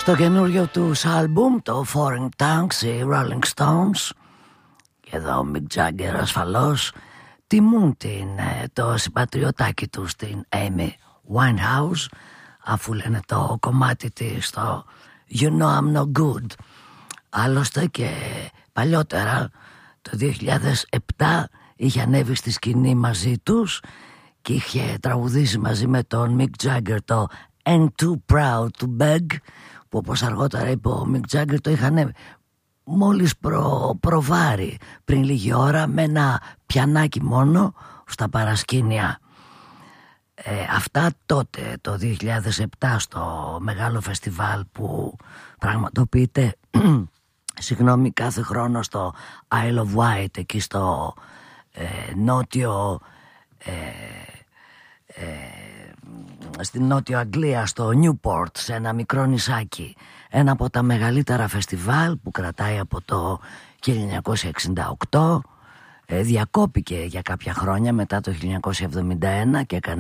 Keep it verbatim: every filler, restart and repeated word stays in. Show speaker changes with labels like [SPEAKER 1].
[SPEAKER 1] Στο καινούριο τους άλμπουμ, το Foreign Tanks, οι Rolling Stones, και εδώ ο Mick Jagger ασφαλώς τιμούν την, το συμπατριωτάκι του στην Amy Winehouse, αφού λένε το κομμάτι της το You Know I'm No Good. Άλλωστε και παλιότερα το δύο χιλιάδες επτά είχε ανέβει στη σκηνή μαζί τους και είχε τραγουδήσει μαζί με τον Mick Jagger το And Too Proud to Beg, που όπως αργότερα είπε ο Mick Jagger το είχαν μόλις προ, προβάρει πριν λίγη ώρα με ένα πιανάκι μόνο στα παρασκήνια. Ε, αυτά τότε το δύο χιλιάδες επτά στο μεγάλο φεστιβάλ που πραγματοποιείται συγγνώμη κάθε χρόνο στο Isle of Wight, εκεί στο ε, νότιο ε, ε, στην Νότιο Αγγλία, στο Newport, σε ένα μικρό νησάκι. Ένα από τα μεγαλύτερα φεστιβάλ που κρατάει από το χίλια εννιακόσια εξήντα οκτώ. ε, Διακόπηκε για κάποια χρόνια μετά το χίλια εννιακόσια εβδομήντα ένα και έκανε